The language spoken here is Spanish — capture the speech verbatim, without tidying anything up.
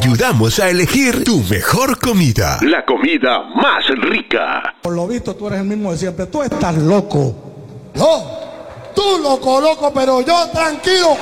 ayudamos a elegir tu mejor comida. La comida más rica. Por lo visto tú eres el mismo de siempre. Tú estás loco. No, tú loco, loco, pero yo tranquilo.